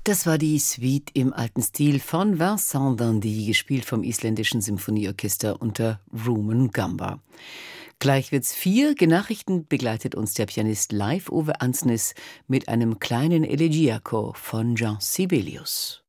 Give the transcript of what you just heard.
Das war die Suite im alten Stil von Vincent Dandy, gespielt vom isländischen Symphonieorchester unter Rumen Gamba. Gleich wird's 4. Nachrichten begleitet uns der Pianist Leif Ove Ansnes mit einem kleinen Elegiaco von Jean Sibelius.